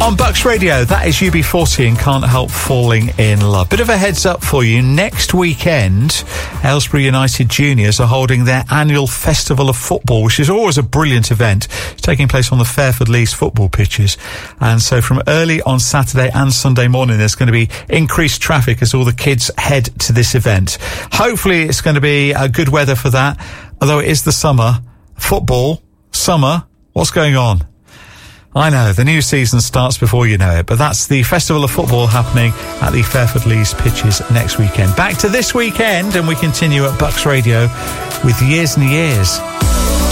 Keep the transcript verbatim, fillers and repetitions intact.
On Bucks Radio, that is U B forty and Can't Help Falling in Love. Bit of a heads up for you. Next weekend, Aylesbury United Juniors are holding their annual Festival of Football, which is always a brilliant event. It's taking place on the Fairford Leys football pitches. And so from early on Saturday and Sunday morning, there's going to be increased traffic as all the kids head to this event. Hopefully it's going to be uh, good weather for that. Although it is the summer. Football, summer, what's going on? I know, the new season starts before you know it, but that's the Festival of Football happening at the Fairford Leys pitches next weekend. Back to this weekend, and we continue at Bucks Radio with Years and Years.